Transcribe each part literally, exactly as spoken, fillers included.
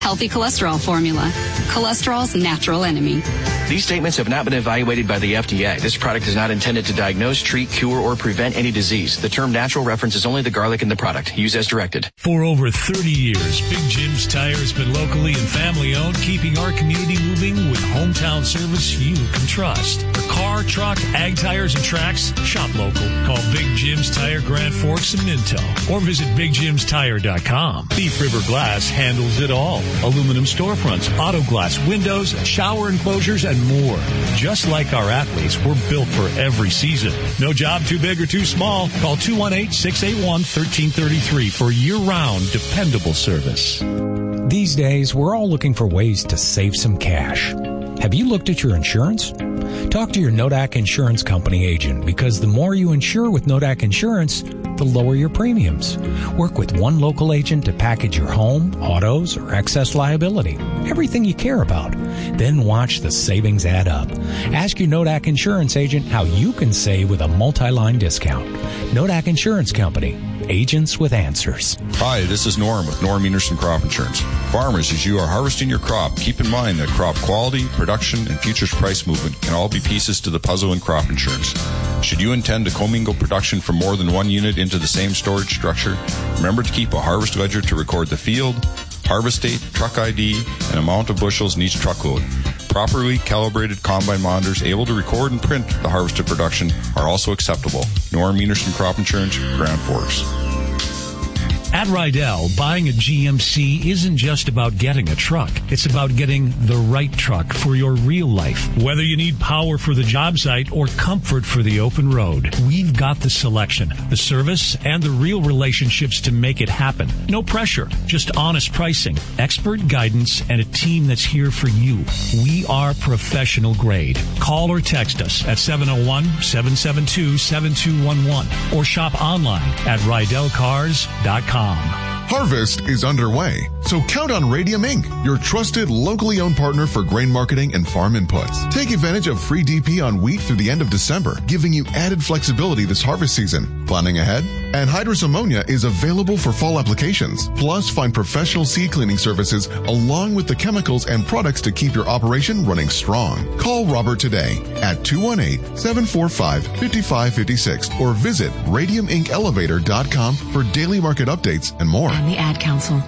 Healthy cholesterol formula. Cholesterol's natural enemy. These statements have not been evaluated by the F D A. This product is not intended to diagnose, treat, cure, or prevent any disease. The term natural references only the garlic in the product. Use as directed. For over thirty years, Big Jim's Tire has been locally and family-owned, keeping our community moving with hometown service you can trust. For car, truck, ag tires, and tracks, shop local. Call Big Jim's Tire, Grand Forks, and Minto. Or visit big jims tire dot com. Thief River Glass handles it all. Aluminum storefronts, auto glass, windows, shower enclosures, and more. Just like our athletes, we're built for every season. No job too big or too small. Call two one eight, six eight one, one three three three for year-round dependable service. These days, we're all looking for ways to save some cash. Have you looked at your insurance? Talk to your Nodak Insurance Company agent, because the more you insure with Nodak Insurance, the lower your premiums. Work with one local agent to package your home, autos, or excess liability. Everything you care about. Then watch the savings add up. Ask your Nodak Insurance agent how you can save with a multi-line discount. Nodak Insurance Company. Agents with answers. Hi, this is Norm with Norm Enerson Crop Insurance. Farmers, as you are harvesting your crop, keep in mind that crop quality, production, and futures price movement can all be pieces to the puzzle in crop insurance. Should you intend to commingle production from more than one unit into the same storage structure, remember to keep a harvest ledger to record the field, harvest date, truck I D, and amount of bushels in each truckload. Properly calibrated combine monitors able to record and print the harvested production are also acceptable. Norm Enerson Crop Insurance, Grand Forks. At Rydell, buying a G M C isn't just about getting a truck. It's about getting the right truck for your real life. Whether you need power for the job site or comfort for the open road, we've got the selection, the service, and the real relationships to make it happen. No pressure, just honest pricing, expert guidance, and a team that's here for you. We are professional grade. Call or text us at seven oh one, seven seven two, seven two one one or shop online at rydell cars dot com. Harvest is underway, so count on Radium Incorporated, your trusted, locally owned partner for grain marketing and farm inputs. Take advantage of free D P on wheat through the end of December, giving you added flexibility this harvest season. Planning ahead? Anhydrous ammonia is available for fall applications. Plus, find professional seed cleaning services along with the chemicals and products to keep your operation running strong. Call Robert today at two one eight, seven four five, five five five six or visit radium inc elevator dot com for daily market updates and more. And the Ad Council.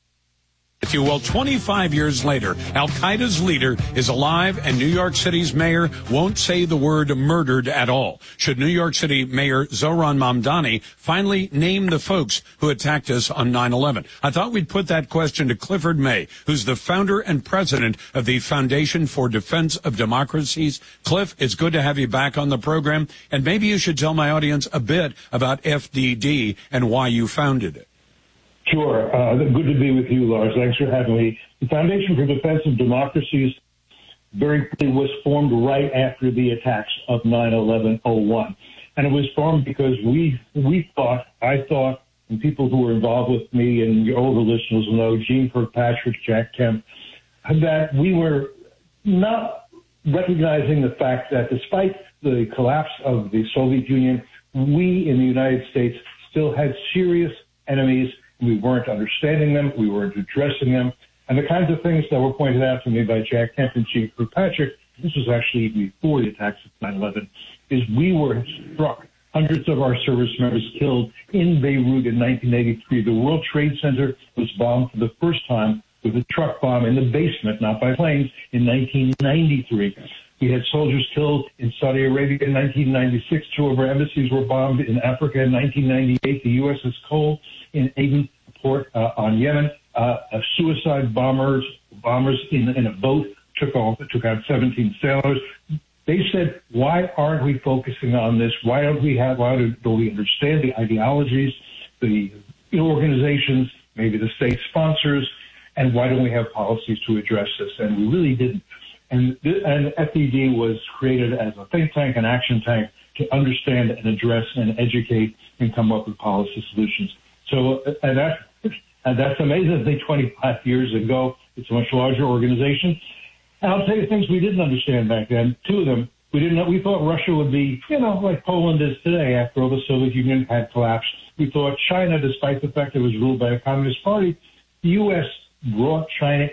If you will, twenty-five years later, Al-Qaeda's leader is alive and New York City's mayor won't say the word murdered at all. Should New York City Mayor Zohran Mamdani finally name the folks who attacked us on nine eleven? I thought we'd put that question to Clifford May, who's the founder and president of the Foundation for Defense of Democracies. Cliff, it's good to have you back on the program, and maybe you should tell my audience a bit about F D D and why you founded it. Sure. Uh, good to be with you, Lars. Thanks for having me. The Foundation for Defense of Democracies very clearly was formed right after the attacks of nine eleven oh one. And it was formed because we we thought, I thought, and people who were involved with me and your older listeners will know, Gene Kirkpatrick, Jack Kemp, that we were not recognizing the fact that despite the collapse of the Soviet Union, we in the United States still had serious enemies. We weren't understanding them. We weren't addressing them. And the kinds of things that were pointed out to me by Jack Kemp and Chief Kirkpatrick, this was actually before the attacks of nine eleven, is we were struck. Hundreds of our service members killed in Beirut in nineteen eighty-three. The World Trade Center was bombed for the first time with a truck bomb in the basement, not by planes, in nineteen ninety-three. We had soldiers killed in Saudi Arabia in nineteen ninety-six. Two of our embassies were bombed in Africa in nineteen ninety-eight. The U S S Cole in Aden port uh, on Yemen. Uh, suicide bombers bombers in, in a boat took off, took out seventeen sailors. They said, why aren't we focusing on this? Why don't we have, why don't we understand the ideologies, the organizations, maybe the state sponsors, and why don't we have policies to address this? And we really didn't. And, and F D D was created as a think tank, an action tank, to understand and address and educate and come up with policy solutions. So, and that, and that's amazingly twenty-five years ago. It's a much larger organization. And I'll tell you things we didn't understand back then. Two of them, we didn't know, we thought Russia would be, you know, like Poland is today after all the Soviet Union had collapsed. We thought China, despite the fact it was ruled by a communist party, the U S brought China